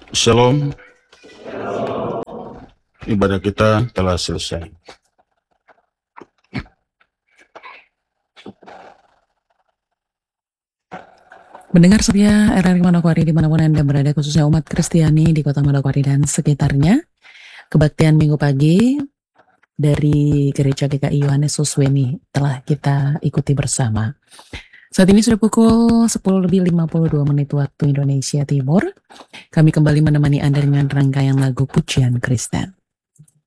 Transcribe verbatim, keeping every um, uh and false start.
Shalom, ibadah kita telah selesai. Mendengar setia R R I Manokwari dimanapun Anda berada, khususnya umat Kristiani di kota Manokwari dan sekitarnya, kebaktian minggu pagi dari Gereja G K I Yohanes Susweni telah kita ikuti bersama. Saat ini sudah pukul sepuluh lebih lima puluh dua menit waktu Indonesia Timur. Kami kembali menemani Anda dengan rangkaian lagu Pujian Kristen.